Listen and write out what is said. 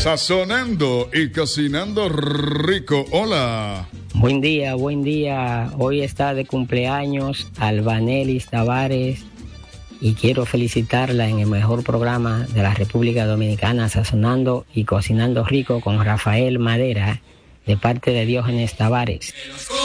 Sazonando y cocinando rico. Hola. Buen día. Hoy está de cumpleaños Albanelis Tavares y quiero felicitarla en el mejor programa de la República Dominicana, Sazonando y cocinando rico con Rafael Madera, de parte de Diógenes Tavares.